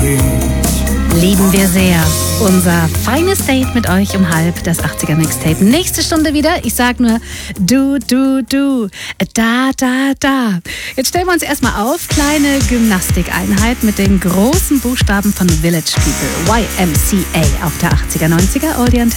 Lieben wir sehr. Unser feines Date mit euch um 12:30, das 80er Mixtape. Nächste Stunde wieder. Ich sag nur du, da, da, da. Jetzt stellen wir uns erstmal auf. Kleine Gymnastikeinheit mit den großen Buchstaben von Village People. YMCA auf der 80er, 90er Audience.